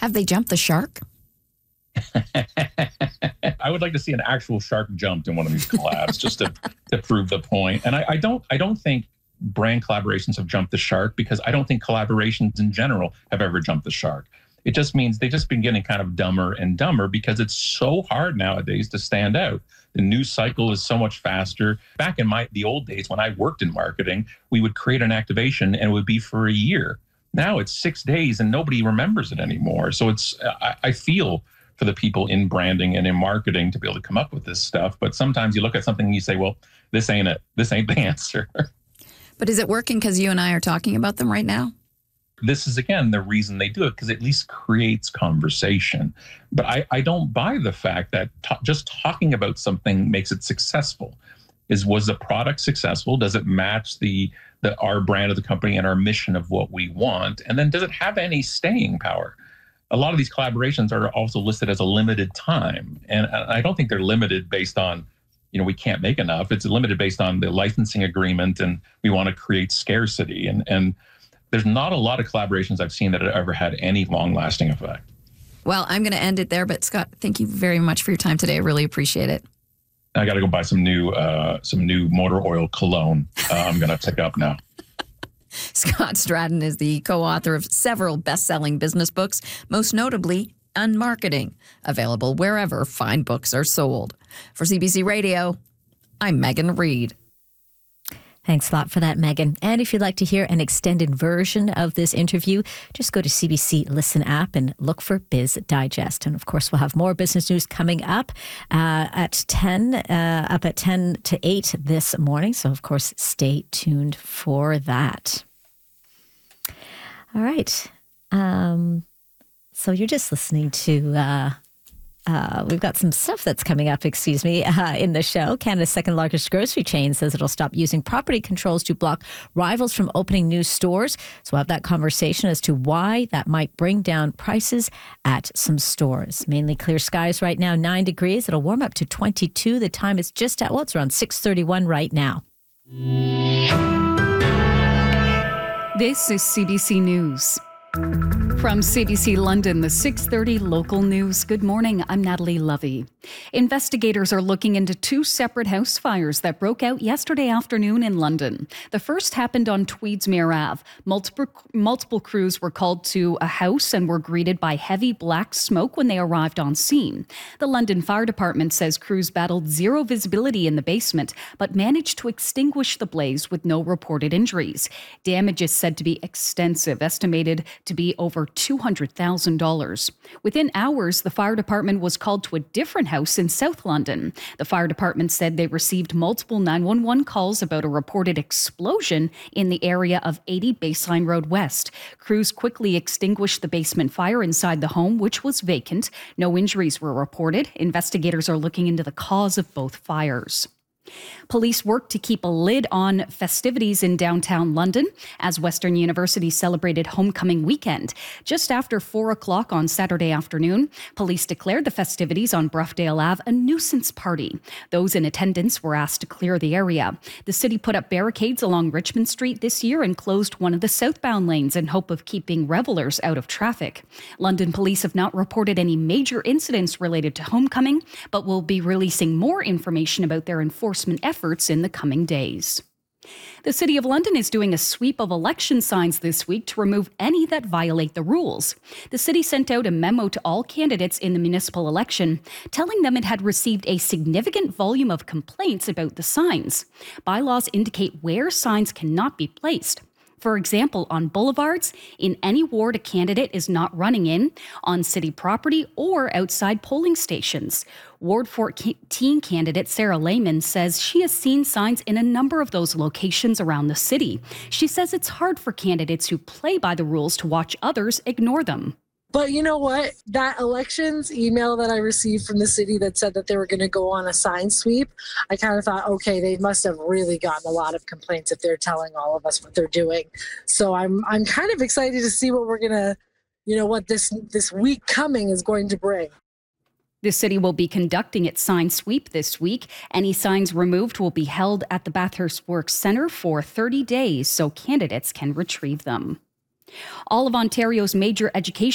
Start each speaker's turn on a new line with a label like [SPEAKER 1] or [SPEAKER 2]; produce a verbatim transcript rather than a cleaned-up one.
[SPEAKER 1] Have they jumped the shark?
[SPEAKER 2] I would like to see an actual shark jumped in one of these collabs just to, to prove the point. And I, I don't I don't think brand collaborations have jumped the shark, because I don't think collaborations in general have ever jumped the shark. It just means they've just been getting kind of dumber and dumber, because it's so hard nowadays to stand out. The news cycle is so much faster. Back in my the old days when I worked in marketing, we would create an activation and it would be for a year. Now it's six days and nobody remembers it anymore. So it's I, I feel for the people in branding and in marketing to be able to come up with this stuff. But sometimes you look at something and you say, well, this ain't it. This ain't the answer.
[SPEAKER 1] But is it working because you and I are talking about them right now?
[SPEAKER 2] This is, again, the reason they do it, because it at least creates conversation. But I, I don't buy the fact that t- just talking about something makes it successful. Is was the product successful? Does it match the, the our brand of the company and our mission of what we want? And then does it have any staying power? A lot of these collaborations are also listed as a limited time. And I don't think they're limited based on, you know, we can't make enough. It's limited based on the licensing agreement, and we want to create scarcity. And, and there's not a lot of collaborations I've seen that have ever had any long-lasting effect.
[SPEAKER 1] Well, I'm going to end it there. But Scott, thank you very much for your time today. I really appreciate it.
[SPEAKER 2] I got to go buy some new uh, some new motor oil cologne. Uh, I'm going to pick up now.
[SPEAKER 1] Scott Stratton is the co-author of several best-selling business books, most notably Unmarketing, available wherever fine books are sold. For C B C Radio, I'm Megan Reed.
[SPEAKER 3] Thanks a lot for that, Megan. And if you'd like to hear an extended version of this interview, just go to C B C Listen app and look for Biz Digest. And of course, we'll have more business news coming up uh, at ten, uh, up at ten to eight this morning. So of course, stay tuned for that. All right. Um, so you're just listening to... Uh, Uh, we've got some stuff that's coming up, excuse me, uh, in the show. Canada's second largest grocery chain says it'll stop using property controls to block rivals from opening new stores. So we'll have that conversation as to why that might bring down prices at some stores. Mainly clear skies right now, nine degrees. It'll warm up to twenty-two. The time is just at, well, it's around six thirty-one right now.
[SPEAKER 4] This is C B C News. From C B C London, the six thirty local news. Good morning, I'm Natalie Lovey. Investigators are looking into two separate house fires that broke out yesterday afternoon in London. The first happened on Tweedsmuir Avenue. Multiple, multiple crews were called to a house and were greeted by heavy black smoke when they arrived on scene. The London Fire Department says crews battled zero visibility in the basement, but managed to extinguish the blaze with no reported injuries. Damage is said to be extensive, estimated to be over two hundred thousand dollars. Within hours, the fire department was called to a different house in South London. The fire department said they received multiple nine one one calls about a reported explosion in the area of eighty Baseline Road West. Crews quickly extinguished the basement fire inside the home, which was vacant. No injuries were reported. Investigators are looking into the cause of both fires. Police work to keep a lid on festivities in downtown London as Western University celebrated homecoming weekend. Just after four o'clock on Saturday afternoon, police declared the festivities on Broughdale Avenue a nuisance party. Those in attendance were asked to clear the area. The city put up barricades along Richmond Street this year and closed one of the southbound lanes in hope of keeping revelers out of traffic. London police have not reported any major incidents related to homecoming, but will be releasing more information about their enforcement efforts in the coming days. The City of London is doing a sweep of election signs this week to remove any that violate the rules. The city sent out a memo to all candidates in the municipal election, telling them it had received a significant volume of complaints about the signs. Bylaws indicate where signs cannot be placed. For example, on boulevards, in any ward a candidate is not running in, on city property, or outside polling stations. Ward fourteen candidate Sarah Lehman says she has seen signs in a number of those locations around the city. She says it's hard for candidates who play by the rules to watch others ignore them.
[SPEAKER 5] But you know what? That elections email that I received from the city that said that they were going to go on a sign sweep, I kind of thought, okay, they must have really gotten a lot of complaints if they're telling all of us what they're doing. So I'm I'm kind of excited to see what we're going to, you know, what this this week coming is going to bring.
[SPEAKER 4] The city will be conducting its sign sweep this week. Any signs removed will be held at the Bathurst Works Centre for thirty days so candidates can retrieve them. All of Ontario's major education